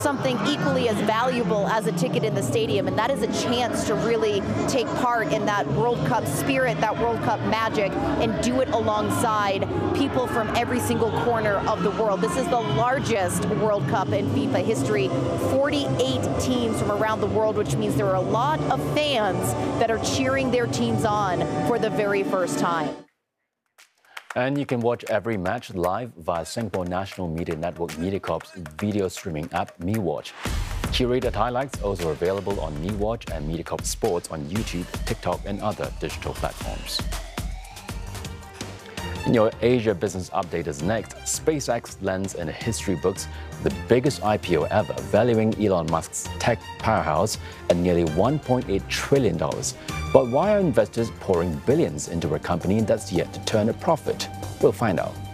Something equally as valuable as a ticket in the stadium, and that is a chance to really take part in that World Cup spirit, that World Cup magic, and do it alongside people from every single corner of the world. This is the largest World Cup in FIFA history, 48 teams from around the world, which means there are a lot of fans that are cheering their teams on for the very first time. And you can watch every match live via Singapore National Media Network MediaCorp's video streaming app, MeWatch. Curated highlights also available on MeWatch and MediaCorp Sports on YouTube, TikTok, and other digital platforms. In your Asia Business Update is next. SpaceX lands in history books the biggest IPO ever, valuing Elon Musk's tech powerhouse at nearly $1.8 trillion. But why are investors pouring billions into a company that's yet to turn a profit? We'll find out.